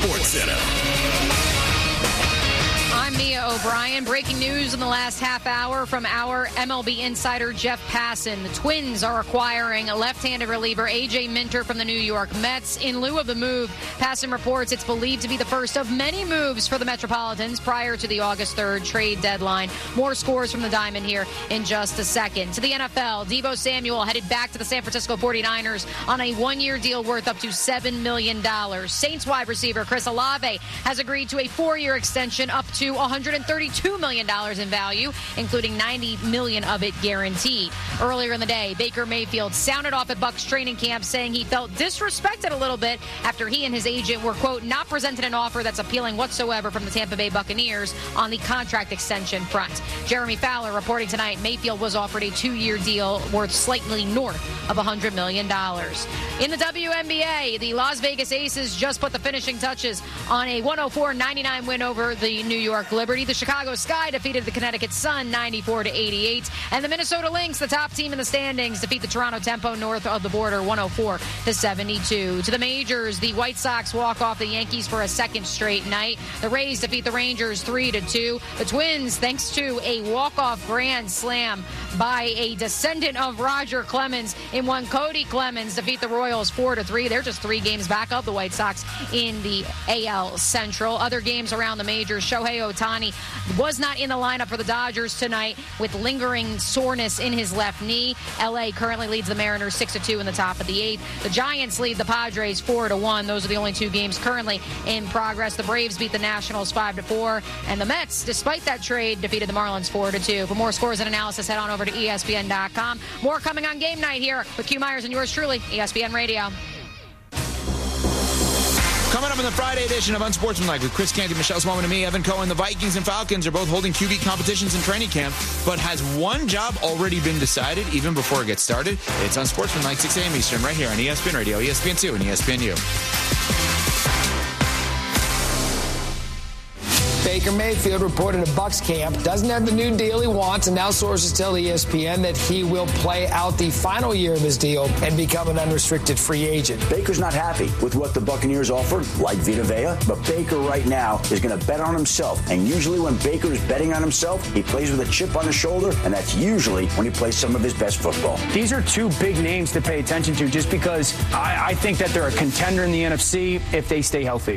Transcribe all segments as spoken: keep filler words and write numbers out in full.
Sports Center. I'm Mia O'Brien. Breaking news in the last half hour from our M L B insider Jeff Passan. The Twins are acquiring a left-handed reliever A J Minter from the New York Mets. In lieu of the move, Passan reports it's believed to be the first of many moves for the Metropolitans prior to the August third trade deadline. More scores from the Diamond here in just a second. To the N F L, Deebo Samuel headed back to the San Francisco forty-niners on a one-year deal worth up to seven million dollars. Saints wide receiver Chris Olave has agreed to a four-year extension up to one hundred thirty-two million dollars in value, including ninety million dollars of it guaranteed. Earlier in the day, Baker Mayfield sounded off at Bucs training camp, saying he felt disrespected a little bit after he and his agent were, quote, not presented an offer that's appealing whatsoever from the Tampa Bay Buccaneers on the contract extension front. Jeremy Fowler reporting tonight Mayfield was offered a two-year deal worth slightly north of one hundred million dollars. In the W N B A, the Las Vegas Aces just put the finishing touches on a one oh four ninety-nine win over the New York Liberty. The Chicago Sky defeated the Connecticut Sun ninety-four to eighty-eight. And the Minnesota Lynx, the top team in the standings, defeat the Toronto Tempo north of the border one oh four to seventy-two. To the majors, the White Sox walk off the Yankees for a second straight night. The Rays defeat the Rangers three to two. The Twins, thanks to a walk-off grand slam by a descendant of Roger Clemens in one Cody Clemens, defeat the Royals four to three. They're just three games back of the White Sox in the A L Central. Other games around the majors, Shohei Ohtani was not in the lineup for the Dodgers tonight with lingering soreness in his left knee. L A currently leads the Mariners six to two in the top of the eighth. The Giants lead the Padres four to one. Those are the only two games currently in progress. The Braves beat the Nationals five to four. And the Mets, despite that trade, defeated the Marlins four to two. For more scores and analysis, head on over to E S P N dot com. More coming on Game Night here with Q Myers and yours truly, E S P N Radio. Coming up in the Friday edition of Unsportsmanlike with Chris Canty, Michelle Smallman, and me, Evan Cohen. The Vikings and Falcons are both holding Q B competitions in training camp, but has one job already been decided even before it gets started? It's Unsportsmanlike, six a.m. Eastern, right here on E S P N Radio, E S P N two, and E S P N U. Baker Mayfield reported at Bucs camp doesn't have the new deal he wants, and now sources tell E S P N that he will play out the final year of his deal and become an unrestricted free agent. Baker's not happy with what the Buccaneers offered, like Vita Vea, but Baker right now is going to bet on himself. And usually when Baker is betting on himself, he plays with a chip on his shoulder, and that's usually when he plays some of his best football. These are two big names to pay attention to just because I, I think that they're a contender in the N F C if they stay healthy.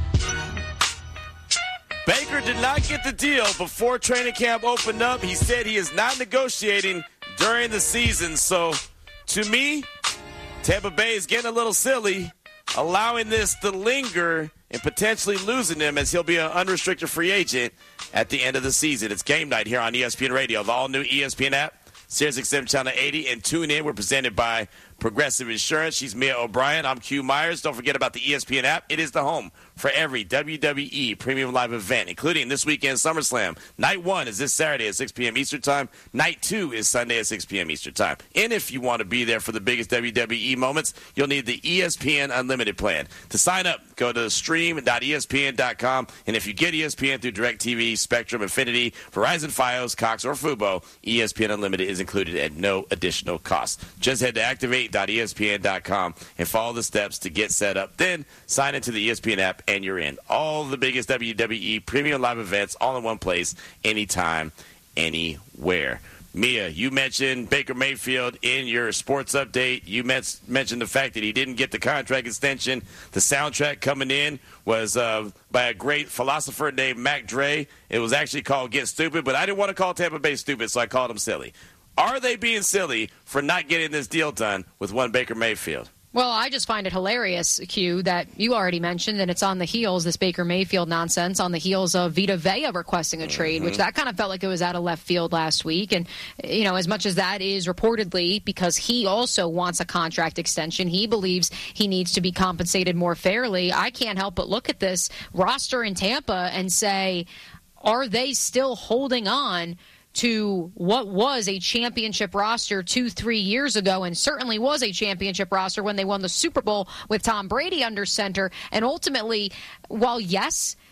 Baker did not get the deal before training camp opened up. He said he is not negotiating during the season. So, to me, Tampa Bay is getting a little silly, allowing this to linger and potentially losing him as he'll be an unrestricted free agent at the end of the season. It's Game Night here on E S P N Radio, the all-new E S P N app, Sirius X M Channel eighty, and tune in. We're presented by Progressive Insurance. She's Mia O'Brien. I'm Q Myers. Don't forget about the E S P N app. It is the home for every W W E premium live event, including this weekend's SummerSlam. Night one is this Saturday at six p.m. Eastern Time. Night two is Sunday at six p.m. Eastern Time. And if you want to be there for the biggest W W E moments, you'll need the E S P N Unlimited plan. To sign up, go to stream dot E S P N dot com. And if you get E S P N through DirecTV, Spectrum, Infinity, Verizon, Fios, Cox, or Fubo, E S P N Unlimited is included at no additional cost. Just head to activate dot E S P N dot com and follow the steps to get set up. Then sign into the E S P N app and you're in. All the biggest W W E premium live events all in one place, anytime, anywhere. Mia, you mentioned Baker Mayfield in your sports update. You met, mentioned the fact that he didn't get the contract extension. The soundtrack coming in was uh, by a great philosopher named Mac Dre. It was actually called Get Stupid, but I didn't want to call Tampa Bay stupid, so I called him silly. Are they being silly for not getting this deal done with one Baker Mayfield? Well, I just find it hilarious, Q, that you already mentioned, and it's on the heels, this Baker Mayfield nonsense, on the heels of Vita Vea requesting a trade, mm-hmm. which that kind of felt like it was out of left field last week. And, you know, as much as that is reportedly because he also wants a contract extension, he believes he needs to be compensated more fairly. I can't help but look at this roster in Tampa and say, are they still holding on to what was a championship roster two, three years ago, and certainly was a championship roster when they won the Super Bowl with Tom Brady under center? And ultimately, while yes,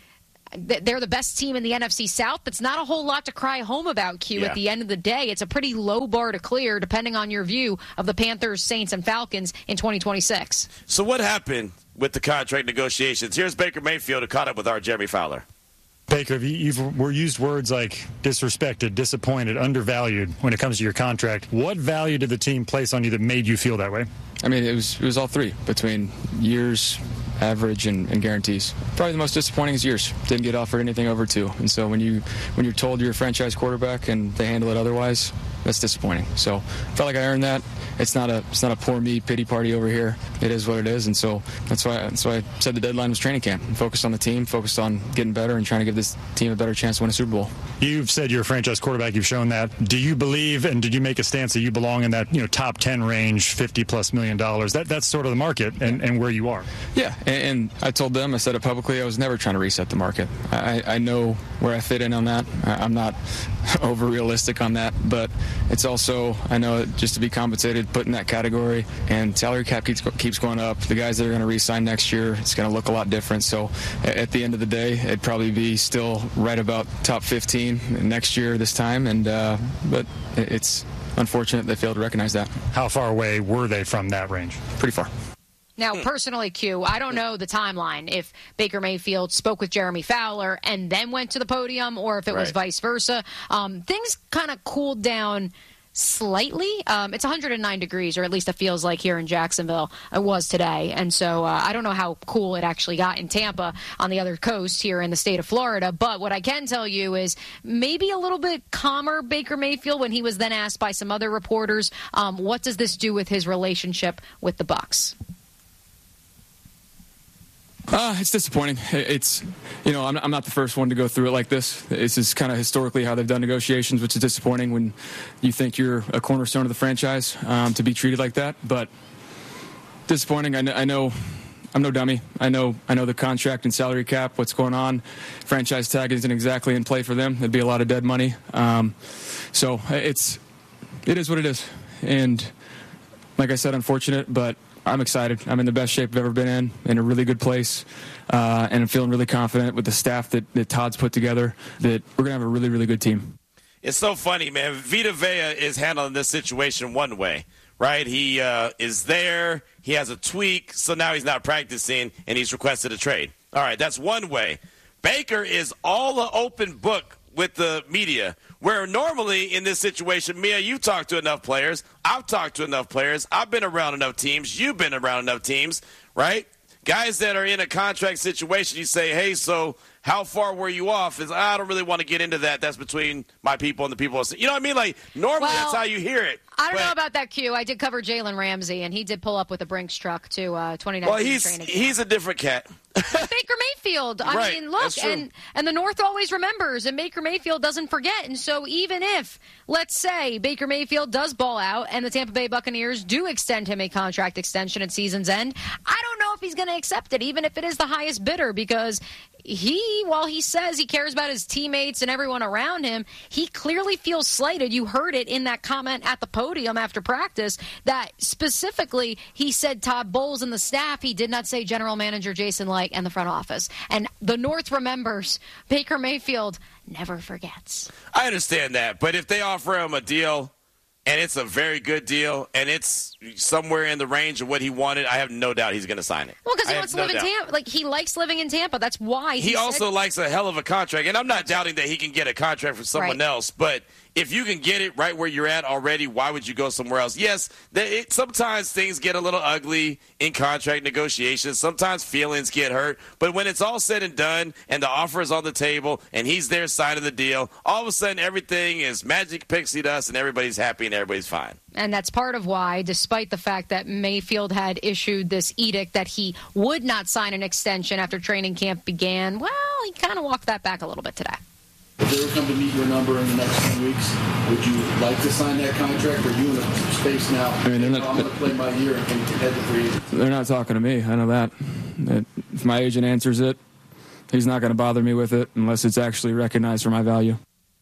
they're the best team in the N F C South. That's not a whole lot to cry home about, Q. Yeah. At the end of the day, it's a pretty low bar to clear, depending on your view of the Panthers, Saints, and Falcons in twenty twenty-six. So what happened with the contract negotiations? Here's Baker Mayfield, who caught up with our Jeremy Fowler. Baker, you've were used words like disrespected, disappointed, undervalued when it comes to your contract. What value did the team place on you that made you feel that way? I mean, it was it was all three, between years, average, and, and guarantees. Probably the most disappointing is years. Didn't get offered anything over two. And so when, you, when you're told you're a franchise quarterback and they handle it otherwise, that's disappointing. So I felt like I earned that. It's not a it's not a poor me pity party over here. It is what it is, and so that's why that's why I said the deadline was training camp. Focused on the team, focused on getting better, and trying to give this team a better chance to win a Super Bowl. You've said you're a franchise quarterback. You've shown that. Do you believe, and did you make a stance that you belong in that you know top ten range, fifty plus million dollars? That that's sort of the market and, and where you are. Yeah, and, and I told them, I said it publicly, I was never trying to reset the market. I, I know where I fit in on that. I, I'm not over realistic on that, but it's also I know just to be compensated, put in that category. And salary cap keeps, keeps going up. The guys that are going to re-sign next year, it's going to look a lot different. So at the end of the day, it'd probably be still right about top fifteen next year this time. And uh, but it's unfortunate they failed to recognize that. How far away were they from that range? Pretty far. Now, personally, Q, I don't know the timeline, if Baker Mayfield spoke with Jeremy Fowler and then went to the podium, or if it was right. vice versa. Um, things kind of cooled down slightly. Um, it's one hundred nine degrees, or at least it feels like here in Jacksonville. It was today. And so uh, I don't know how cool it actually got in Tampa on the other coast here in the state of Florida. But what I can tell you is maybe a little bit calmer Baker Mayfield when he was then asked by some other reporters, um, what does this do with his relationship with the Bucs? Uh, it's disappointing. It's, you know, I'm, I'm not the first one to go through it like this. This is kind of historically how they've done negotiations, which is disappointing when you think you're a cornerstone of the franchise um, to be treated like that. But disappointing. I know, I know I'm no dummy. I know I know the contract and salary cap, what's going on. Franchise tag isn't exactly in play for them. There'd be a lot of dead money. Um, so it's it is what it is. And like I said, unfortunate, but I'm excited. I'm in the best shape I've ever been in, in a really good place, uh, and I'm feeling really confident with the staff that, that Todd's put together that we're going to have a really, really good team. It's so funny, man. Vita Vea is handling this situation one way, right? He uh, is there. He has a tweak, so now he's not practicing, and he's requested a trade. All right, that's one way. Baker is all the open book with the media, where normally in this situation, Mia, you've talked to enough players. I've talked to enough players. I've been around enough teams. You've been around enough teams, right? Guys that are in a contract situation, you say, hey, so how far were you off? Is I don't really want to get into that. That's between my people and the people. You know what I mean? Like, normally well, that's how you hear it. I don't but, know about that, Q. I did cover Jalen Ramsey, and he did pull up with a Brinks truck to uh, twenty nineteen well, he's, training camp. He's a different cat. Baker Mayfield. I right, mean, look, and, and the North always remembers, and Baker Mayfield doesn't forget. And so even if, let's say, Baker Mayfield does ball out and the Tampa Bay Buccaneers do extend him a contract extension at season's end, I don't know if he's going to accept it, even if it is the highest bidder, because he, while he says he cares about his teammates and everyone around him, he clearly feels slighted. You heard it in that comment at the podium after practice that specifically he said Todd Bowles and the staff. He did not say general manager Jason Licht and the front office. And the North remembers. Baker Mayfield never forgets. I understand that, but if they offer him a deal and it's a very good deal and it's somewhere in the range of what he wanted, I have no doubt he's going to sign it. Well, because he I wants to no live doubt. in Tampa. Like, he likes living in Tampa. That's why. He, he also said- likes a hell of a contract, and I'm not doubting that he can get a contract from someone right. else, but if you can get it right where you're at already, why would you go somewhere else? Yes, they, it, sometimes things get a little ugly in contract negotiations. Sometimes feelings get hurt. But when it's all said and done and the offer is on the table and he's there signing the deal, all of a sudden everything is magic pixie dust and everybody's happy and everybody's fine. And that's part of why, despite the fact that Mayfield had issued this edict that he would not sign an extension after training camp began, well, he kind of walked that back a little bit today. If they were come to meet your number in the next few weeks, would you like to sign that contract, or are you in a space now? I mean, they're not, oh, I'm going to play my year and head to free agency. They're not talking to me. I know that. If my agent answers it, he's not going to bother me with it unless it's actually recognized for my value.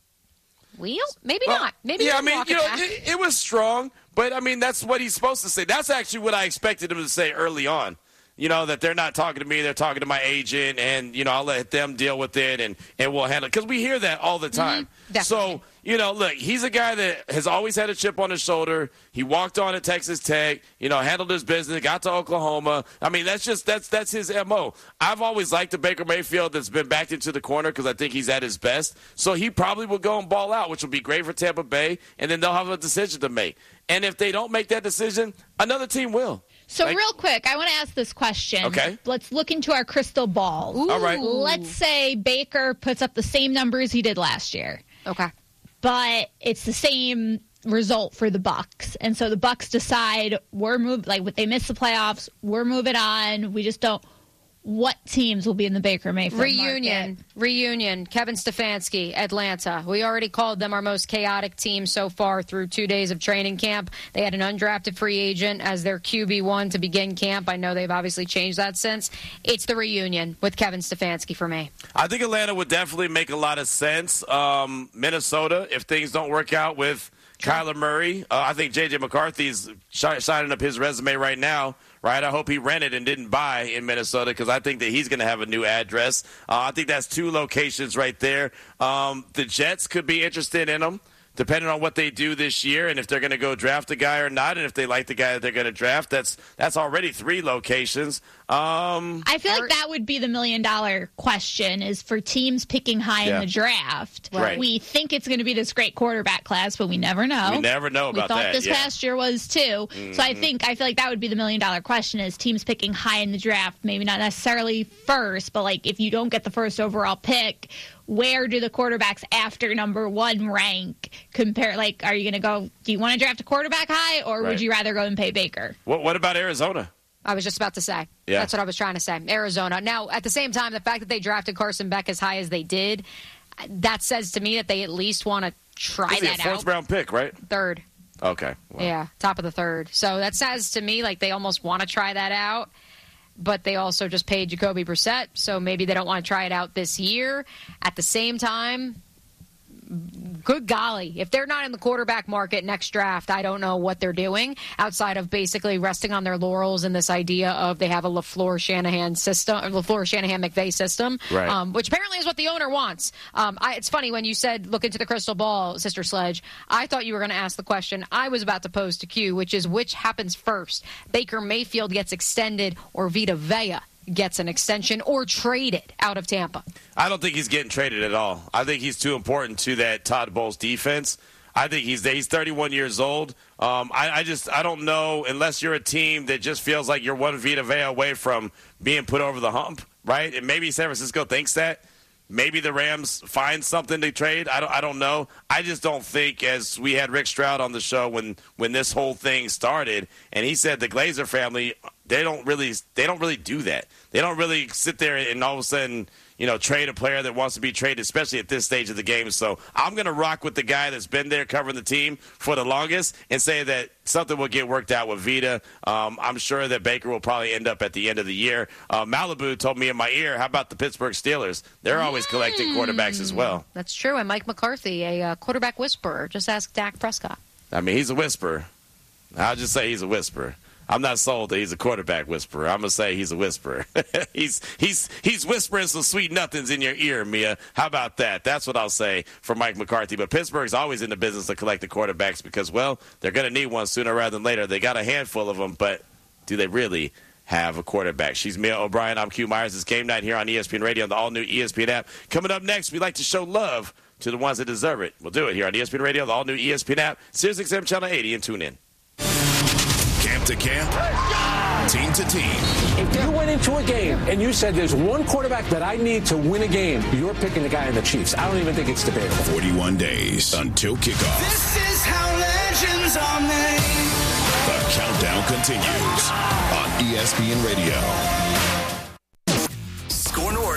Well, maybe well, not. Maybe yeah. I he'll mean, walk you it know, back. it, it was strong, but I mean, that's what he's supposed to say. That's actually what I expected him to say early on. you know, that they're not talking to me, they're talking to my agent, and, you know, I'll let them deal with it, and, and we'll handle it. Because we hear that all the time. Mm-hmm. So, you know, look, he's a guy that has always had a chip on his shoulder. He walked on at Texas Tech, you know, handled his business, got to Oklahoma. I mean, that's just that's that's his M O. I've always liked the Baker Mayfield that's been backed into the corner because I think he's at his best. So he probably will go and ball out, which will be great for Tampa Bay, and then they'll have a decision to make. And if they don't make that decision, another team will. So like, real quick, I want to ask this question. Okay. Let's look into our crystal ball. All right. Let's say Baker puts up the same numbers he did last year. Okay. But it's the same result for the Bucs. And so the Bucs decide we're moving, like they miss the playoffs, we're moving on. We just don't. What teams will be in the Baker Mayfield Reunion. market? Reunion. Kevin Stefanski, Atlanta. We already called them our most chaotic team so far through two days of training camp. They had an undrafted free agent as their Q B one to begin camp. I know they've obviously changed that since. It's the reunion with Kevin Stefanski for me. I think Atlanta would definitely make a lot of sense. Um, Minnesota, if things don't work out with Kyler Murray, uh, I think J J McCarthy's sh- shining up his resume right now. Right, I hope he rented and didn't buy in Minnesota because I think that he's going to have a new address. Uh, I think that's two locations right there. Um, the Jets could be interested in him, depending on what they do this year and if they're going to go draft a guy or not, and if they like the guy that they're going to draft. That's that's already three locations. Um, I feel like that would be the million-dollar question, is for teams picking high Yeah. in the draft. Right. We think it's going to be this great quarterback class, but we never know. We never know about We thought that, this yeah. past year was, too. Mm-hmm. So I think I feel like that would be the million-dollar question, is teams picking high in the draft, maybe not necessarily first, but like if you don't get the first overall pick, where do the quarterbacks after number one rank compare? Like, are you going to go, do you want to draft a quarterback high, or Right. would you rather go and pay Baker? what, what about Arizona? I was just about to say. Yeah. That's what I was trying to say. Arizona. Now, at the same time, the fact that they drafted Carson Beck as high as they did, that says to me that they at least want to try Is he that a fourth out. round pick, right? Third. Okay. Well, Yeah, top of the third. So that says to me like they almost want to try that out, but they also just paid Jacoby Brissett, so maybe they don't want to try it out this year. At the same time, good golly, if they're not in the quarterback market next draft, I don't know what they're doing outside of basically resting on their laurels and this idea of they have a LaFleur Shanahan system, or LaFleur Shanahan McVay system, Right. um, which apparently is what the owner wants. Um, I, it's funny when you said look into the crystal ball, Sister Sledge. I thought you were going to ask the question I was about to pose to Q, which is which happens first? Baker Mayfield gets extended or Vita Vea gets an extension or traded out of Tampa? I don't think he's getting traded at all. I think he's too important to that Todd Bowles defense. I think he's he's thirty-one years old. Um, I, I just I don't know, unless you're a team that just feels like you're one Vita Vea away from being put over the hump, right? And maybe San Francisco thinks that. Maybe the Rams find something to trade. I don't. I don't know. I just don't think, as we had Rick Stroud on the show when when this whole thing started, and he said the Glazer family, they don't really they don't really do that. They don't really sit there and all of a sudden, you know, trade a player that wants to be traded, especially at this stage of the game. So I'm going to rock with the guy that's been there covering the team for the longest and say that something will get worked out with Vita. Um, I'm sure that Baker will probably end up at the end of the year. Uh, Malibu told me in my ear, how about the Pittsburgh Steelers? They're always collecting quarterbacks as well. That's true. And Mike McCarthy, a uh, quarterback whisperer. Just ask Dak Prescott. I mean, he's a whisperer. I'll just say he's a whisperer. I'm not sold that he's a quarterback whisperer. I'm gonna say he's a whisperer. he's he's he's whispering some sweet nothings in your ear, Mia. How about that? That's what I'll say for Mike McCarthy. But Pittsburgh's always in the business of collecting quarterbacks because, well, they're gonna need one sooner rather than later. They got a handful of them, but do they really have a quarterback? She's Mia O'Brien. I'm Q Myers. It's Game Night here on E S P N Radio on the all-new E S P N app. Coming up next, we like to show love to the ones that deserve it. We'll do it here on E S P N Radio, the all-new E S P N app, Sirius X M Channel eighty, and tune in. Camp to camp, team to team. If you went into a game and you said there's one quarterback that I need to win a game, you're picking the guy in the Chiefs. I don't even think it's debatable. forty-one days until kickoff. This is how legends are made. The countdown continues on E S P N Radio. Score North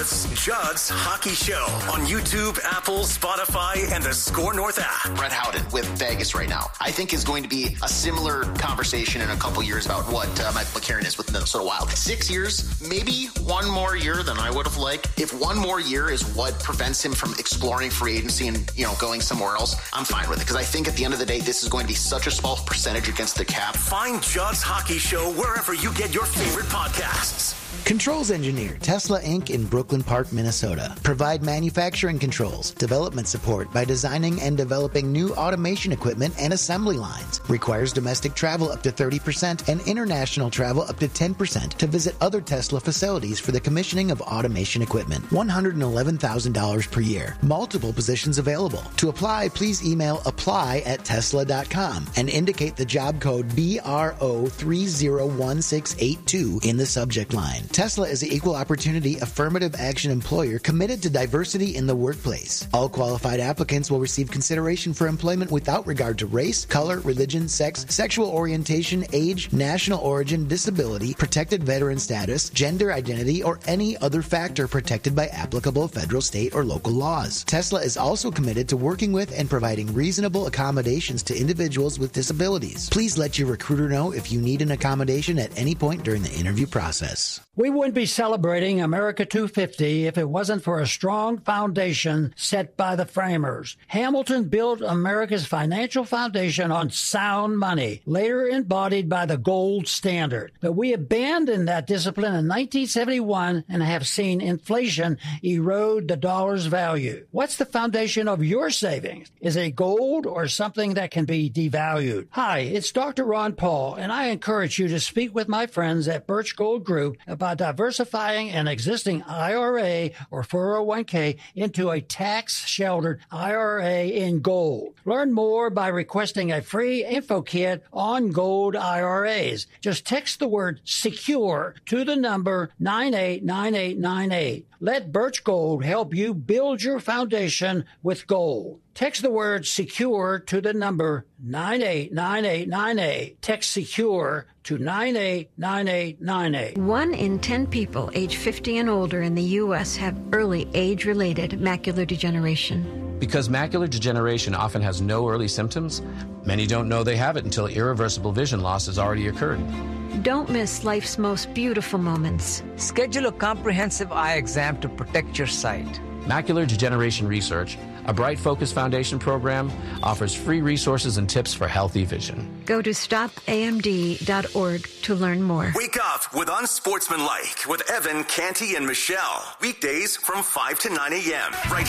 Sports, Judd's Hockey Show on YouTube, Apple, Spotify, and the Score North app. Brett Howden with Vegas right now, I think is going to be a similar conversation in a couple years about what uh, Michael McCarron is with the Minnesota Wild. Six years, maybe one more year than I would have liked. If one more year is what prevents him from exploring free agency and, you know, going somewhere else, I'm fine with it. Because I think at the end of the day, this is going to be such a small percentage against the cap. Find Judd's Hockey Show wherever you get your favorite podcasts. Controls Engineer, Tesla Incorporated in Brooklyn Park, Minnesota. Provide manufacturing controls, development support by designing and developing new automation equipment and assembly lines. Requires domestic travel up to thirty percent and international travel up to ten percent to visit other Tesla facilities for the commissioning of automation equipment. one hundred eleven thousand dollars per year. Multiple positions available. To apply, please email apply at tesla dot com and indicate the job code B R O three zero one six eight two in the subject line. Tesla is an equal opportunity affirmative action employer committed to diversity in the workplace. All qualified applicants will receive consideration for employment without regard to race, color, religion, sex, sexual orientation, age, national origin, disability, protected veteran status, gender identity, or any other factor protected by applicable federal, state, or local laws. Tesla is also committed to working with and providing reasonable accommodations to individuals with disabilities. Please let your recruiter know if you need an accommodation at any point during the interview process. We wouldn't be celebrating America two fifty if it wasn't for a strong foundation set by the framers. Hamilton built America's financial foundation on sound money, later embodied by the gold standard. But we abandoned that discipline in nineteen seventy-one and have seen inflation erode the dollar's value. What's the foundation of your savings? Is it gold or something that can be devalued? Hi, it's Doctor Ron Paul, and I encourage you to speak with my friends at Birch Gold Group about diversifying an existing I R A or four oh one k into a tax-sheltered I R A in gold. Learn more by requesting a free info kit on gold I R As. Just text the word SECURE to the number nine eight nine eight nine eight. Let Birch Gold help you build your foundation with gold. Text the word SECURE to the number nine eight nine eight nine eight. Text SECURE to nine eight nine eight nine eight. One in ten people age fifty and older in the U S have early age-related macular degeneration. Because macular degeneration often has no early symptoms, many don't know they have it until irreversible vision loss has already occurred. Don't miss life's most beautiful moments. Schedule a comprehensive eye exam to protect your sight. Macular Degeneration Research, a Bright Focus Foundation program, offers free resources and tips for healthy vision. Go to stop A M D dot org to learn more. Wake up with Unsportsmanlike with Evan, Canty, and Michelle. Weekdays from five to nine a.m. right